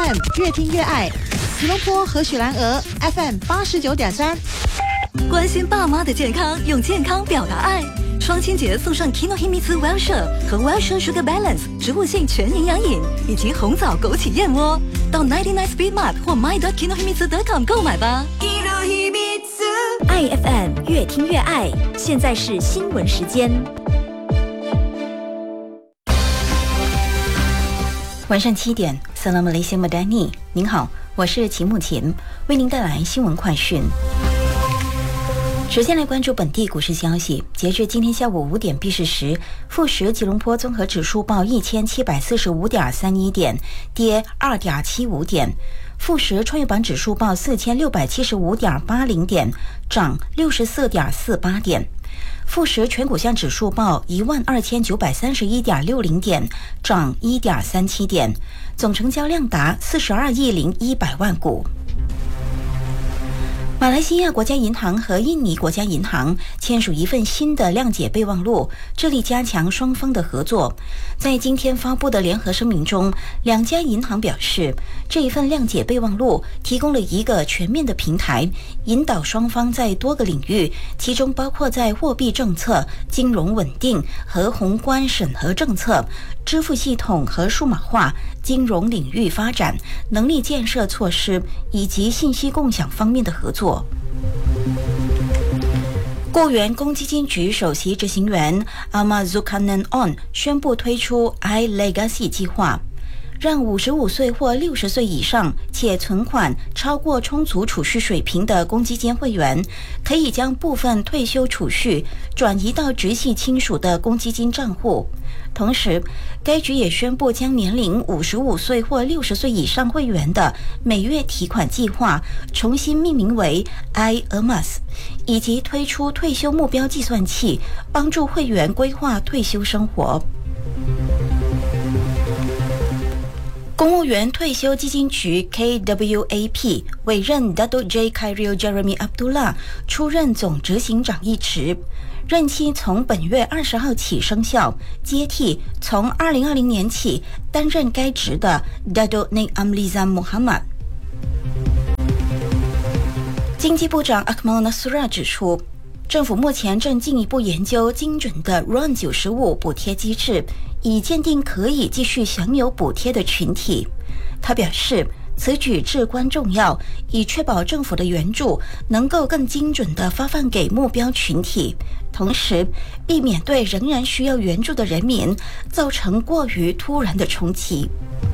FM 越听越爱，吉隆坡和许兰鹅 FM 89.3。 关心爸妈的健康，用健康表达爱。双亲节送上 Kinohimitsu Wellshire 和 Wellshire Sugar Balance 植物性全营养饮，以及红枣枸杞燕窝，到99 Speed Mart 或 my.kinohimitsu.com 购买吧。 爱 FM 越听越爱，现在是新闻时间。 晚上7点 Salam Malaysia Madani， 您好，我是齐木琴，为您带来新闻快讯。首先来关注本地股市消息。截至今天下午5点闭市时，富时吉隆坡综合指数报1745.31点，跌2.75点；富时创业板指数报4675.80点，涨64.48点；富时全股项指数报12931.60点，涨1.37点，总成交量达42亿100万股。马来西亚国家银行和印尼国家银行签署一份新的谅解备忘录，致力加强双方的合作。在今天发布的联合声明中，两家银行表示，这一份谅解备忘录提供了一个全面的平台，引导双方在多个领域，其中包括在货币政策、金融稳定和宏观审核政策、支付系统和数码化、金融领域发展、能力建设措施以及信息共享方面的合作。雇员公积金局首席执行员 Ahmad Zulkarnain On 宣布推出 iLegacy 计划，让55岁或60岁以上且存款超过充足储蓄水平的公积金会员，可以将部分退休储蓄转移到直系亲属的公积金账户。同时，该局也宣布将年龄55岁或60岁以上会员的每月提款计划重新命名为 iAmas， 以及推出退休目标计算器，帮助会员规划退休生活。公务员退休基金局 KWAP 委任 Datuk J. Khairil Jeremy Abdullah 出任总执行长一职，任期从本月20号起生效，接替从2020年起担任该职的 Datuk Nik Amlizam Muhammad。经济部长 Akmal Nasrullah 指出，政府目前正进一步研究精准的 RON95补贴机制，以鉴定可以继续享有补贴的群体。他表示，此举至关重要，以确保政府的援助能够更精准地发放给目标群体，同时避免对仍然需要援助的人民造成过于突然的冲击。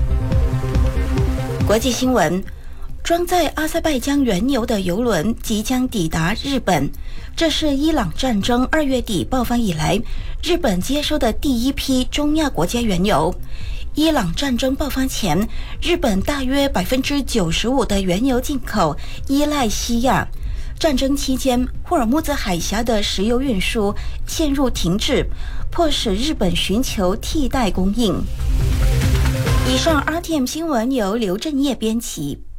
国际新闻，装载阿塞拜疆原油的油轮即将抵达日本，这是伊朗战争2月底爆发以来，日本接收的第一批中亚国家原油。伊朗战争爆发前，日本大约95%的原油进口依赖西亚。战争期间，霍尔木兹海峡的石油运输陷入停滞，迫使日本寻求替代供应。以上 RTM 新闻由刘振业编辑。